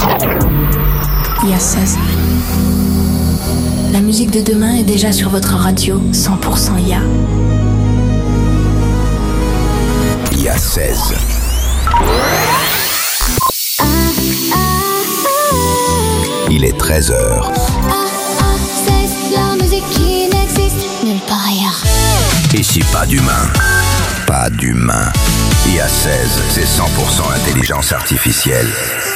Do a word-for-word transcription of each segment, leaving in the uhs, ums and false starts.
I A seize. La musique de demain est déjà sur votre radio cent pour cent I A. I A seize. Il est treize heures. La musique qui n'existe nulle part ailleurs. Ici, pas d'humain. Pas d'humain. I A seize, c'est cent pour cent intelligence artificielle.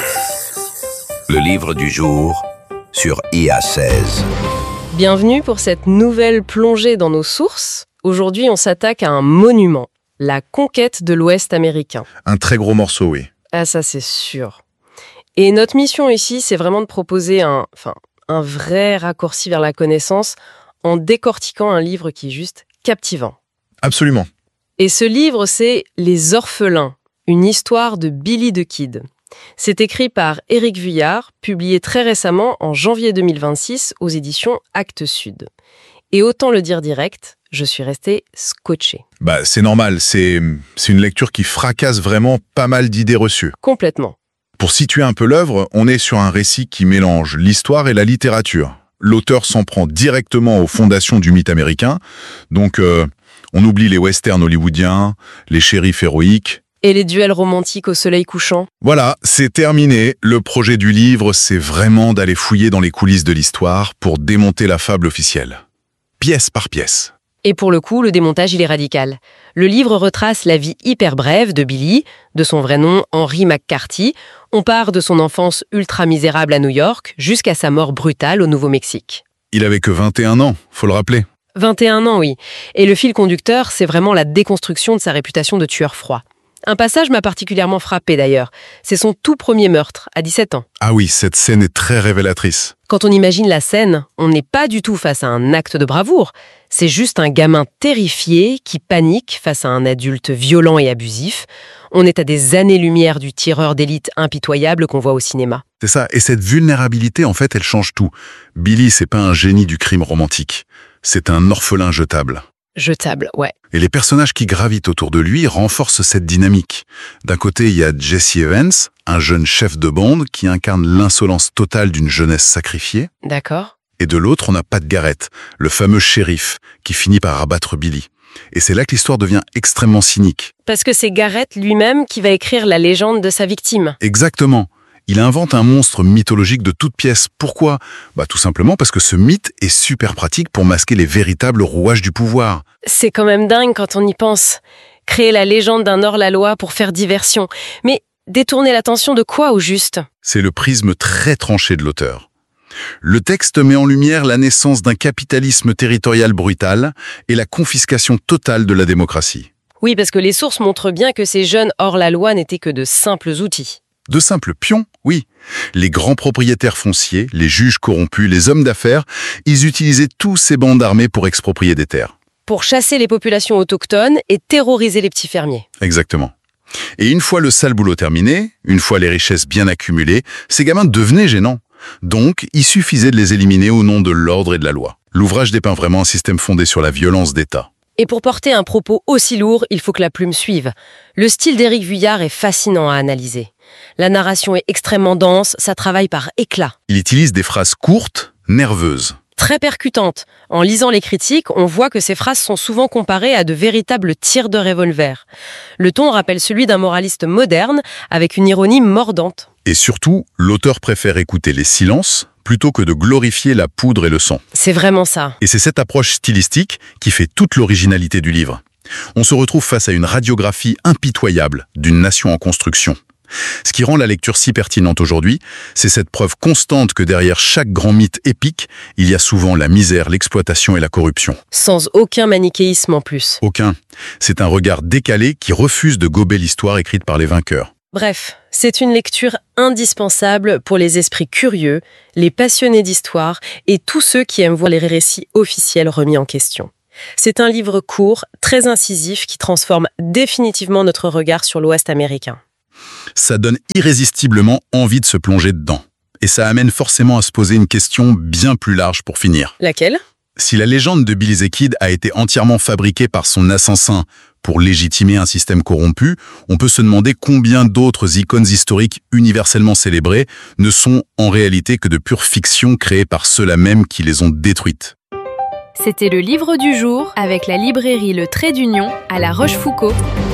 Le livre du jour sur I A seize. Bienvenue pour cette nouvelle plongée dans nos sources. Aujourd'hui, on s'attaque à un monument, la conquête de l'Ouest américain. Un très gros morceau, oui. Ah, ça c'est sûr. Et notre mission ici, c'est vraiment de proposer un, enfin, un vrai raccourci vers la connaissance en décortiquant un livre qui est juste captivant. Absolument. Et ce livre, c'est Les Orphelins, une histoire de Billy the Kid. C'est écrit par Éric Vuillard, publié très récemment en janvier deux mille vingt-six aux éditions Actes Sud. Et autant le dire direct, je suis restée scotchée. Bah, c'est normal, c'est, c'est une lecture qui fracasse vraiment pas mal d'idées reçues. Complètement. Pour situer un peu l'œuvre, on est sur un récit qui mélange l'histoire et la littérature. L'auteur s'en prend directement aux fondations du mythe américain, donc euh, on oublie les westerns hollywoodiens, les shérifs héroïques. Et les duels romantiques au soleil couchant. Voilà, c'est terminé. Le projet du livre, c'est vraiment d'aller fouiller dans les coulisses de l'histoire pour démonter la fable officielle. Pièce par pièce. Et pour le coup, le démontage, il est radical. Le livre retrace la vie hyper brève de Billy, de son vrai nom Henry McCarthy. On part de son enfance ultra misérable à New York jusqu'à sa mort brutale au Nouveau-Mexique. Il avait que vingt et un ans, faut le rappeler. vingt et un ans, oui. Et le fil conducteur, c'est vraiment la déconstruction de sa réputation de tueur froid. Un passage m'a particulièrement frappé d'ailleurs. C'est son tout premier meurtre, à dix-sept ans. Ah oui, cette scène est très révélatrice. Quand on imagine la scène, on n'est pas du tout face à un acte de bravoure. C'est juste un gamin terrifié qui panique face à un adulte violent et abusif. On est à des années-lumière du tireur d'élite impitoyable qu'on voit au cinéma. C'est ça, et cette vulnérabilité, en fait, elle change tout. Billy, c'est pas un génie du crime romantique. C'est un orphelin jetable. Jetable, ouais. Et les personnages qui gravitent autour de lui renforcent cette dynamique. D'un côté, il y a Jesse Evans, un jeune chef de bande qui incarne l'insolence totale d'une jeunesse sacrifiée. D'accord. Et de l'autre, on a Pat Garrett, le fameux shérif, qui finit par abattre Billy. Et c'est là que l'histoire devient extrêmement cynique. Parce que c'est Garrett lui-même qui va écrire la légende de sa victime. Exactement. Il invente un monstre mythologique de toutes pièces. Pourquoi ? Bah, tout simplement parce que ce mythe est super pratique pour masquer les véritables rouages du pouvoir. C'est quand même dingue quand on y pense. Créer la légende d'un hors-la-loi pour faire diversion. Mais détourner l'attention de quoi au juste ? C'est le prisme très tranché de l'auteur. Le texte met en lumière la naissance d'un capitalisme territorial brutal et la confiscation totale de la démocratie. Oui, parce que les sources montrent bien que ces jeunes hors-la-loi n'étaient que de simples outils. De simples pions, oui. Les grands propriétaires fonciers, les juges corrompus, les hommes d'affaires, ils utilisaient tous ces bandes armées pour exproprier des terres. Pour chasser les populations autochtones et terroriser les petits fermiers. Exactement. Et une fois le sale boulot terminé, une fois les richesses bien accumulées, ces gamins devenaient gênants. Donc, il suffisait de les éliminer au nom de l'ordre et de la loi. L'ouvrage dépeint vraiment un système fondé sur la violence d'État. Et pour porter un propos aussi lourd, il faut que la plume suive. Le style d'Éric Vuillard est fascinant à analyser. La narration est extrêmement dense, ça travaille par éclats. Il utilise des phrases courtes, nerveuses. Très percutantes. En lisant les critiques, on voit que ces phrases sont souvent comparées à de véritables tirs de revolver. Le ton rappelle celui d'un moraliste moderne, avec une ironie mordante. Et surtout, l'auteur préfère écouter les silences plutôt que de glorifier la poudre et le sang. C'est vraiment ça. Et c'est cette approche stylistique qui fait toute l'originalité du livre. On se retrouve face à une radiographie impitoyable d'une nation en construction. Ce qui rend la lecture si pertinente aujourd'hui, c'est cette preuve constante que derrière chaque grand mythe épique, il y a souvent la misère, l'exploitation et la corruption. Sans aucun manichéisme en plus. Aucun. C'est un regard décalé qui refuse de gober l'histoire écrite par les vainqueurs. Bref, c'est une lecture indispensable pour les esprits curieux, les passionnés d'histoire et tous ceux qui aiment voir les récits officiels remis en question. C'est un livre court, très incisif, qui transforme définitivement notre regard sur l'Ouest américain. Ça donne irrésistiblement envie de se plonger dedans. Et ça amène forcément à se poser une question bien plus large pour finir. Laquelle ? Si la légende de Billy the Kid a été entièrement fabriquée par son assassin pour légitimer un système corrompu, on peut se demander combien d'autres icônes historiques universellement célébrées ne sont en réalité que de pure fiction créées par ceux-là même qui les ont détruites. C'était le livre du jour avec la librairie Le Trait d'Union à La Rochefoucauld.